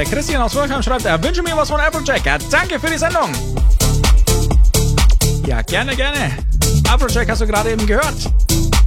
Der Christian aus Wolfheim schreibt, er wünsche mir was von Applejack. Ja, danke für die Sendung. Ja, gerne, gerne. Applejack hast du gerade eben gehört.